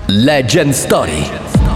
Legend Story.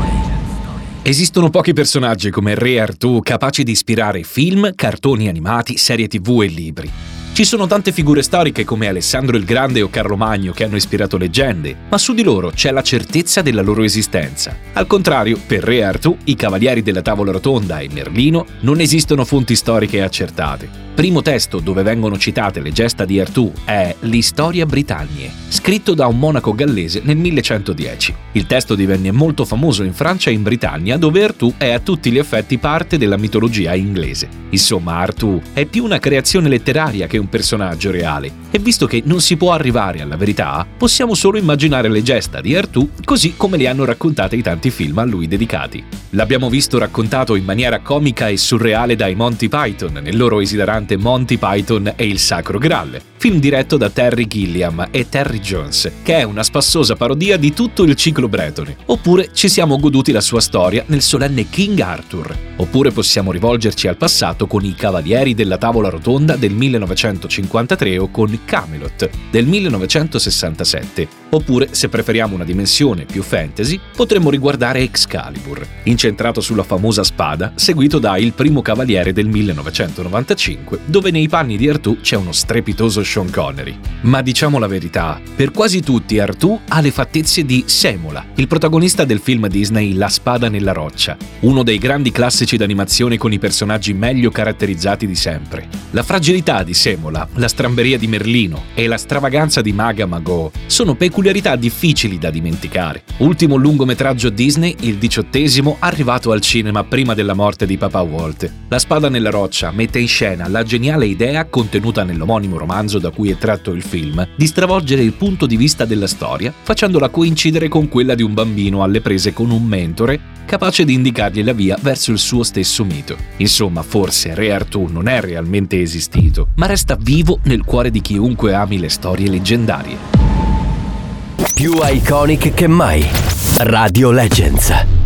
Esistono pochi personaggi come Re Artù capaci di ispirare film, cartoni animati, serie TV e libri. Ci sono tante figure storiche come Alessandro il Grande o Carlo Magno che hanno ispirato leggende, ma su di loro c'è la certezza della loro esistenza. Al contrario, per Re Artù, i Cavalieri della Tavola Rotonda e Merlino non esistono fonti storiche accertate. Primo testo dove vengono citate le gesta di Artù è l'Historia Britanniae, scritto da un monaco gallese nel 1110. Il testo divenne molto famoso in Francia e in Britannia, dove Artù è a tutti gli effetti parte della mitologia inglese. Insomma, Artù è più una creazione letteraria che un personaggio reale, e visto che non si può arrivare alla verità, possiamo solo immaginare le gesta di Artù così come le hanno raccontate i tanti film a lui dedicati. L'abbiamo visto raccontato in maniera comica e surreale dai Monty Python nel loro esilarante Monty Python e il Sacro Graal, film diretto da Terry Gilliam e Terry Jones, che è una spassosa parodia di tutto il ciclo bretone. Oppure ci siamo goduti la sua storia nel solenne King Arthur. Oppure possiamo rivolgerci al passato con i Cavalieri della Tavola Rotonda del 1953 o con Camelot del 1967. Oppure, se preferiamo una dimensione più fantasy, potremmo riguardare Excalibur, incentrato sulla famosa spada, seguito da Il Primo Cavaliere del 1995, dove nei panni di Artù c'è uno strepitoso Sean Connery. Ma diciamo la verità, per quasi tutti Artù ha le fattezze di Semola, il protagonista del film Disney La Spada nella Roccia, uno dei grandi classici d'animazione con i personaggi meglio caratterizzati di sempre. La fragilità di Semola, la stramberia di Merlino e la stravaganza di Maga Magò sono peculiarità difficili da dimenticare. Ultimo lungometraggio Disney, il 18°, arrivato al cinema prima della morte di Papa Walt. La Spada nella Roccia mette in scena la geniale idea, contenuta nell'omonimo romanzo da cui è tratto il film, di stravolgere il punto di vista della storia, facendola coincidere con quella di un bambino alle prese con un mentore capace di indicargli la via verso il suo stesso mito. Insomma, forse Re Artù non è realmente esistito, ma resta vivo nel cuore di chiunque ami le storie leggendarie. Più iconic che mai. Radio Legends.